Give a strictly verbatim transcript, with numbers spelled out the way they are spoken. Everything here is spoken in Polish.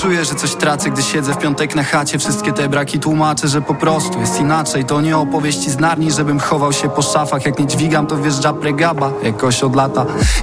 Czuję, że coś tracę, gdy siedzę w piątek na chacie. Wszystkie te braki tłumaczę, że po prostu jest inaczej. To nie opowieści z Narni, żebym chował się po szafach. Jak nie dźwigam, to wjeżdża pregaba jakoś od lata.